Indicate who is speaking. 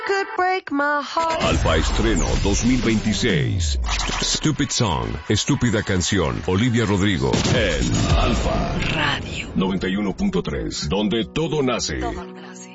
Speaker 1: could break my heart.
Speaker 2: Alfa Estreno 2026. Stupid Song, estúpida canción. Olivia Rodrigo en Alfa
Speaker 1: Radio
Speaker 2: 91.3, donde todo nace.